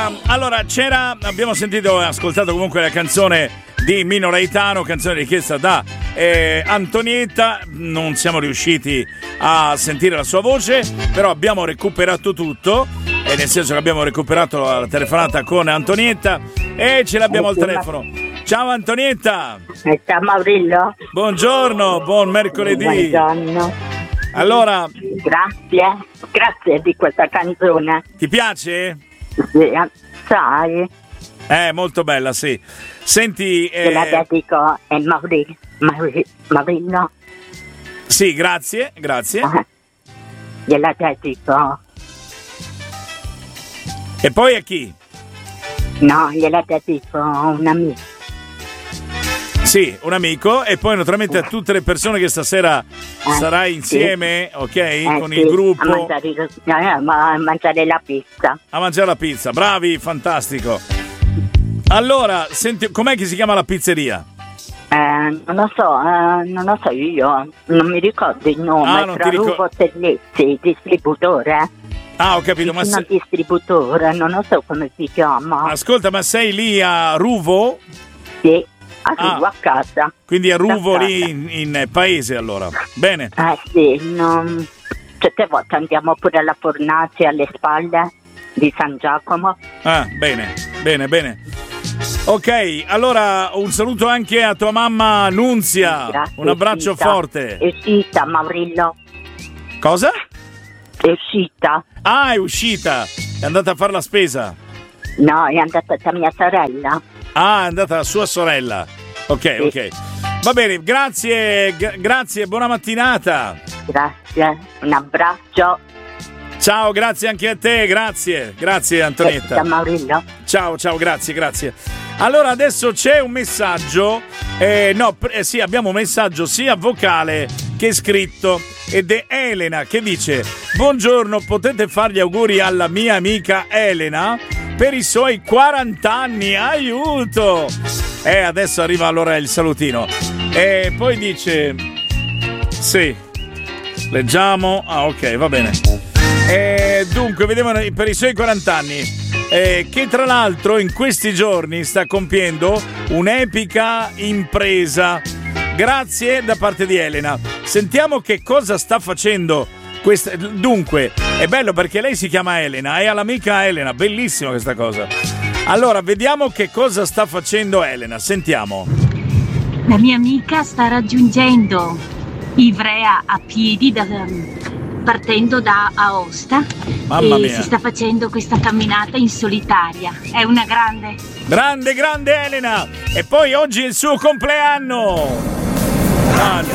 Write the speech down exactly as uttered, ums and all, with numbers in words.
Allora, c'era, abbiamo sentito e ascoltato comunque la canzone di Mino Reitano, canzone richiesta da eh, Antonietta. Non siamo riusciti a sentire la sua voce, però abbiamo recuperato tutto, e nel senso che abbiamo recuperato la telefonata con Antonietta e ce l'abbiamo al telefono. Ciao Antonietta. Ciao Maurillo. Buongiorno, buon mercoledì. Buongiorno. Allora, grazie, grazie di questa canzone. Ti piace? Sì, sai. Eh, molto bella, sì. Senti, eh... Te la dedico a Maurillo. Maurillo. Sì, grazie, grazie. Ah, gliela dedico. E poi a chi? No, gliela dedico a un amico. Sì, un amico, e poi naturalmente a tutte le persone che stasera eh, sarai insieme, sì. Ok? Eh, con sì, il gruppo. A mangiare, eh, a mangiare la pizza. A mangiare la pizza, bravi, fantastico. Allora, senti, com'è che si chiama la pizzeria? Eh, non lo so, eh, non lo so io, non mi ricordo il nome, ah, non tra ti ricor- Ruvo Terlezzi, distributore. Ah, ho capito, ma sei... se... distributore, non lo so come si chiama. Ascolta, ma sei lì a Ruvo? Sì, a Ruvo, ah, a casa. Quindi a Ruvo lì in, in paese, allora. Bene. Eh sì, non... certe volte andiamo pure alla Fornace, alle spalle di San Giacomo. Ah, bene, bene, bene. Ok, allora un saluto anche a tua mamma Nunzia. Grazie, un abbraccio uscita. forte. È uscita, Maurillo. Cosa? È uscita. Ah, è uscita. È andata a fare la spesa. No, è andata da mia sorella. Ah, è andata da sua sorella. Ok, sì. Ok. Va bene, grazie, g- grazie, buona mattinata. Grazie, un abbraccio. Ciao, grazie anche a te, grazie. Grazie Antonietta. Ciao Maurillo. Ciao, ciao, grazie, grazie. Allora adesso c'è un messaggio, eh, no, eh, sì, abbiamo un messaggio sia vocale che scritto, ed è Elena che dice: buongiorno, potete fare gli auguri alla mia amica Elena per i suoi quaranta anni, aiuto! E eh, adesso arriva allora il salutino. E poi dice, sì, leggiamo, ah ok, va bene. E dunque, vedevano per i suoi quaranta anni. Eh, che tra l'altro in questi giorni sta compiendo un'epica impresa. Grazie da parte di Elena. Sentiamo che cosa sta facendo questa. Dunque, è bello perché lei si chiama Elena e ha l'amica Elena, bellissima questa cosa. Allora, vediamo che cosa sta facendo Elena, sentiamo. La mia amica sta raggiungendo Ivrea a piedi da... partendo da Aosta. Mamma e mia. Si sta facendo questa camminata in solitaria. È una grande. Grande, grande Elena. E poi oggi è il suo compleanno. Ah,